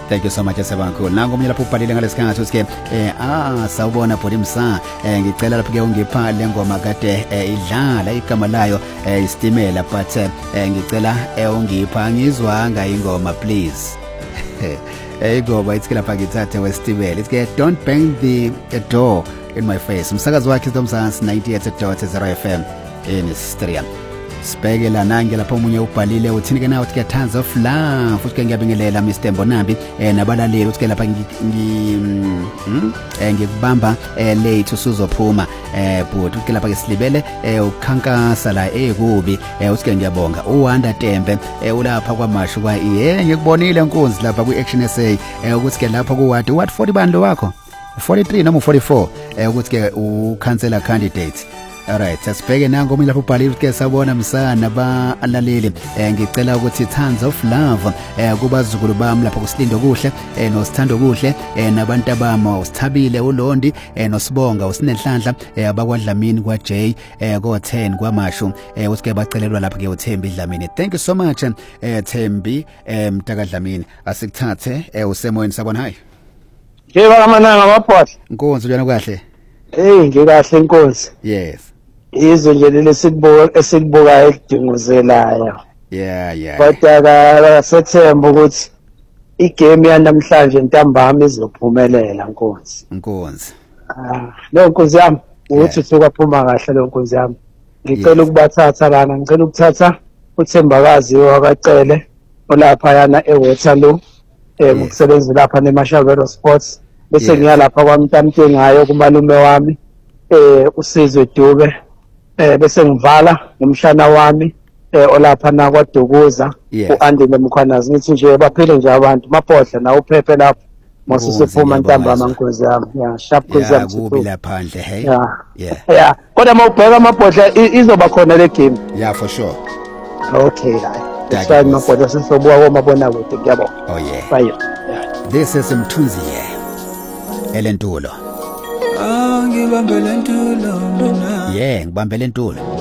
Thank you so much Sebankulu. Nangu mina lapho ubhalile ngalesikhathi uthi sawubona body msa ngicela lapho ke ungipha le ngoma kade idlala igama layo istimela but ngicela ungipha ngizwanga ingoma please. Ngoba ithi lapha ngithathe westimela ithi don't bang the door in my face. Umsakazi wakhe uMzansi 98.0 FM in Styria. Sibhekela nange lapho umunye ubhalile uthini ke nawe uthi Tons of Love futhi ke ngiyabingelela Mr Mbonambi nabalaleli uthi ke lapha ngikubamba late usuzophuma but uthi ke lapha ke silibele ukhankasa la ekubi uthi ke ngiyabonga uWanda Tembe ulapha kwamashu kwa ngikubonile Nkunzi lapha ku Action SA ukuthi ke lapha ku what 40 bando wakho 43 noma 44 ukuthi ke ukhansela candidate. Alright, sasibheke nango mina lapho ubhalile ukuthi sabona msana balaleli ngicela ukuthi Tons of Love kubazukulu bami lapho kuSilindo kuhle noSithando kuhle nabantu abama uSithabile uLondi noSibonga uSinenhlanhla abakwaDlamini kwaJ ko10 kwamashu uthi ke bacelelwa lapho ke uThembi Dlamini. Thank you so much Thembi Mtaka Dlamini. Asikuthathe usemoyeni sabona hi. Yebo kamananga maphohle. Nkonzo njani kahle? Ngikahle Nkonzo. Yes. Izwe nje lesikubuka esikubuka ekudinguzelayo. Yeah. Kodwa sethemba ukuthi igame yanamhlanje ntambama izophumelela Nkonzi. Lo Nkonzi yami uthi usukaphuma kahle lo Nkonzi yami. Ngicela ukubathatha lana, ngicela ukuthatha uThembakazi wakacele olapha yana eWaterloo ngokusebenza lapha neMashavelo Sports bese ngiya lapha kwaMntamte ngayo kumalume wami uSizwe Dube bese ngivala ngomshana wami olapha na kwaDukuza uAndile Mkhwanazi ngithi nje baphile nje abantu maphodla na uphephe lapho masisephuma ntambama Nkonzi yami sharp Nkonzi yami kubi laphandle hey kodwa mawubheka amabhodla izoba khona le game for sure. Okay that's fine maphodla sisobuka komabona kude ngiyabona. Oh yeah. Bye. This is Mthunzi Elentulo. Ngibambele ntulo mina. Ngibambele ntulo.